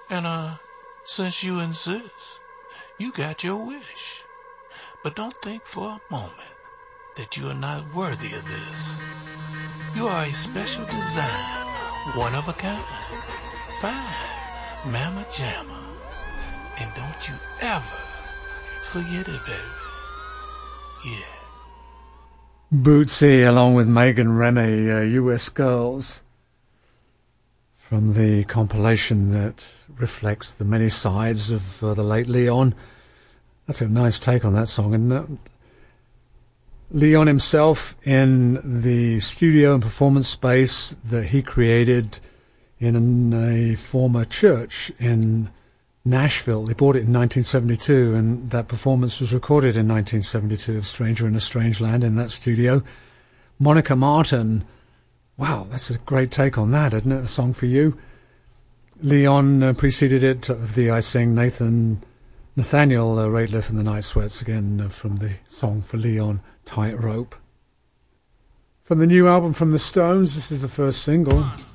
And, since you insist, you got your wish. But don't think for a moment that you are not worthy of this. You are a special design, one of a kind, fine, mamma jamma. And don't you ever forget it, baby. Yeah. Bootsy along with Megan Remy, US Girls, from the compilation that reflects the many sides of the late Leon. That's a nice take on that song. And Leon himself, in the studio and performance space that he created in a former church in Nashville. They bought it in 1972, and that performance was recorded in 1972 of Stranger in a Strange Land in that studio. Monica Martin, wow, that's a great take on that, isn't it? A song for you. Leon preceded it of the I Sing Nathaniel Rateliff and the Night Sweats, again from the song for Leon, Tightrope. From the new album from the Stones, this is the first single. 1,